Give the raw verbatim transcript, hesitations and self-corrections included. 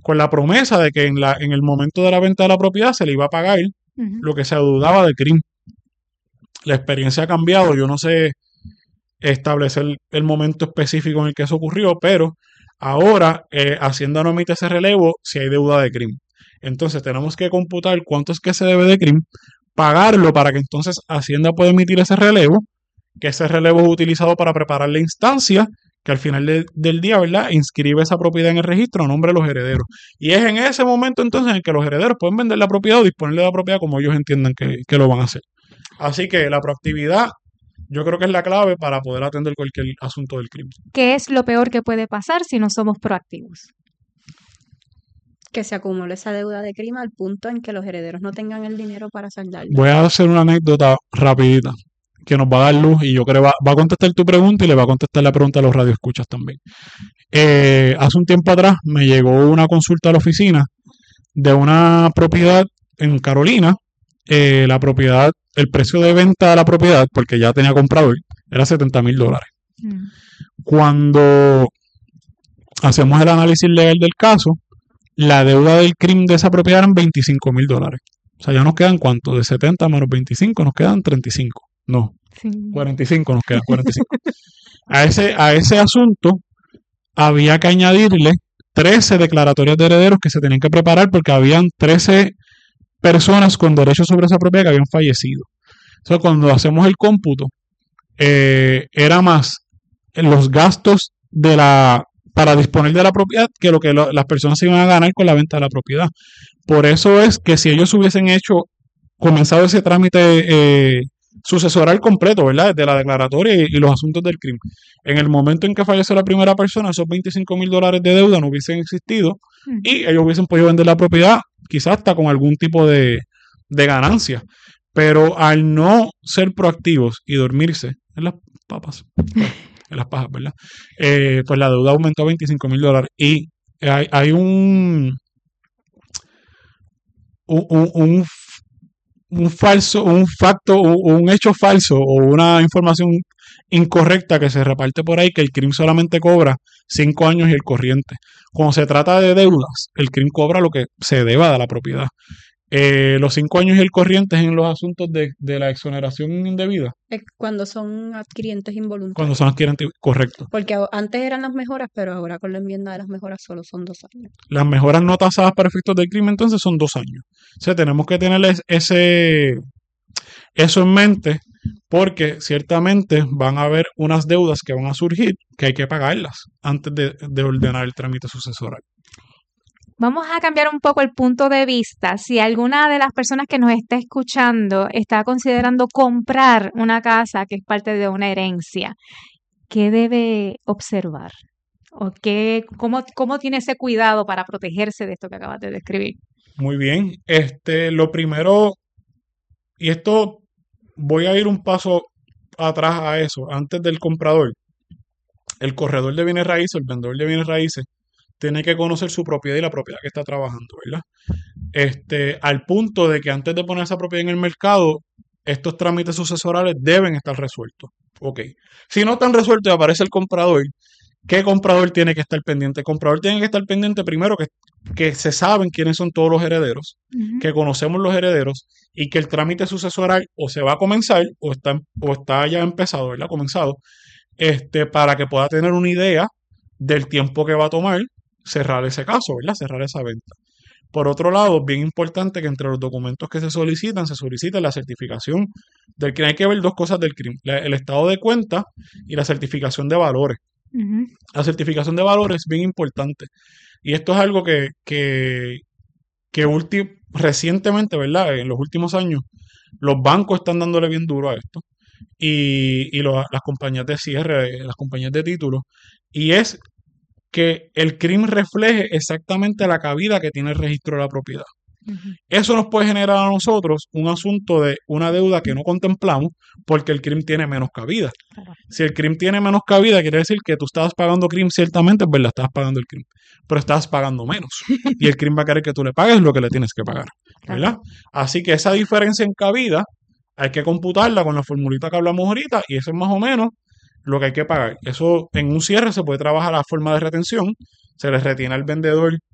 con la promesa de que en, la, en el momento de la venta de la propiedad se le iba a pagar Ujú. lo que se adeudaba de C R I M. La experiencia ha cambiado, yo no sé establecer el momento específico en el que eso ocurrió, pero ahora eh, Hacienda no emite ese relevo si hay deuda de C R I M. Entonces tenemos que computar cuánto es que se debe de C R I M, pagarlo para que entonces Hacienda pueda emitir ese relevo, que ese relevo es utilizado para preparar la instancia que al final de, del día, ¿verdad?, inscribe esa propiedad en el registro a nombre de los herederos. Y es en ese momento entonces en el que los herederos pueden vender la propiedad o disponer de la propiedad como ellos entiendan que, que lo van a hacer. Así que la proactividad yo creo que es la clave para poder atender cualquier asunto del crimen. ¿Qué es lo peor que puede pasar si no somos proactivos? Que se acumule esa deuda de crimen al punto en que los herederos no tengan el dinero para saldarla. Voy a hacer una anécdota rapidita que nos va a dar luz y yo creo que va, va a contestar tu pregunta y le va a contestar la pregunta a los radioescuchas también. Eh, hace un tiempo atrás me llegó una consulta a la oficina de una propiedad en Carolina. Eh, la propiedad, el precio de venta de la propiedad, porque ya tenía comprador, era setenta mil dólares. Mm. Cuando hacemos el análisis legal del caso, la deuda del C R I M de esa propiedad eran veinticinco mil dólares. O sea, ya nos quedan ¿cuánto? De setenta menos veinticinco nos quedan treinta y cinco. No, Sí. cuarenta y cinco nos quedan, cuarenta y cinco. A ese, a ese asunto había que añadirle trece declaratorias de herederos que se tenían que preparar porque habían trece personas con derechos sobre esa propiedad que habían fallecido. Entonces, cuando hacemos el cómputo, eh, era más los gastos de la para disponer de la propiedad que lo que lo, las personas se iban a ganar con la venta de la propiedad. Por eso es que si ellos hubiesen hecho, comenzado ese trámite eh, sucesoral completo, ¿verdad? Desde la declaratoria y, y los asuntos del crimen. En el momento en que falleció la primera persona, esos veinticinco mil dólares de deuda no hubiesen existido Mm. y ellos hubiesen podido vender la propiedad, quizás hasta con algún tipo de, de ganancia. Pero al no ser proactivos y dormirse en las papas, en las pajas, ¿verdad? Eh, pues la deuda aumentó a veinticinco mil dólares. Y hay, hay un, un, un, un un falso, un facto, un, un hecho falso o una información incorrecta que se reparte por ahí que el C R I M solamente cobra cinco años y el corriente. Cuando se trata de deudas, el C R I M cobra lo que se deba de la propiedad. Eh, los cinco años y el corriente es en los asuntos de, de la exoneración indebida. Es cuando son adquirientes involuntarios. Cuando son adquirientes, correcto. Porque a- antes eran las mejoras, pero ahora con la enmienda de las mejoras solo son dos años. Las mejoras no tasadas para efectos del crimen entonces son dos años. O sea, tenemos que tener es- ese, eso en mente porque ciertamente van a haber unas deudas que van a surgir que hay que pagarlas antes de, de ordenar el trámite sucesoral. Vamos a cambiar un poco el punto de vista. Si alguna de las personas que nos está escuchando está considerando comprar una casa que es parte de una herencia, ¿qué debe observar? ¿O qué, cómo, cómo tiene ese cuidado para protegerse de esto que acabas de describir? Muy bien. Este, lo primero, y esto voy a ir un paso atrás a eso, antes del comprador. El corredor de bienes raíces, el vendedor de bienes raíces, tiene que conocer su propiedad y la propiedad que está trabajando, ¿verdad? Este, al punto de que antes de poner esa propiedad en el mercado, estos trámites sucesorales deben estar resueltos. Ok. Si no están resueltos y aparece el comprador, ¿qué comprador tiene que estar pendiente? El comprador tiene que estar pendiente primero que, que se saben quiénes son todos los herederos, Ujú. que conocemos los herederos y que el trámite sucesoral o se va a comenzar o está, o está ya empezado, ¿verdad? Comenzado, este, para que pueda tener una idea del tiempo que va a tomar cerrar ese caso, ¿verdad? Cerrar esa venta. Por otro lado, es bien importante que entre los documentos que se solicitan, se solicite la certificación del crimen. Hay que ver dos cosas del crimen, la- el estado de cuenta y la certificación de valores. Ujú. La certificación de valores es bien importante. Y esto es algo que, que, que ulti- recientemente, ¿verdad? En los últimos años, los bancos están dándole bien duro a esto. Y, y lo- las compañías de cierre, las compañías de títulos. Y es que el crimen refleje exactamente la cabida que tiene el registro de la propiedad. Ujú. Eso nos puede generar a nosotros un asunto de una deuda que no contemplamos porque el crimen tiene menos cabida. Claro. Si el crimen tiene menos cabida, quiere decir que tú estabas pagando crimen, ciertamente, es verdad, estabas pagando el crimen, pero estabas pagando menos. Y el crimen va a querer que tú le pagues lo que le tienes que pagar, ¿verdad? Así que esa diferencia en cabida hay que computarla con la formulita que hablamos ahorita y eso es más o menos lo que hay que pagar. Eso en un cierre se puede trabajar la forma de retención, se le retiene al vendedor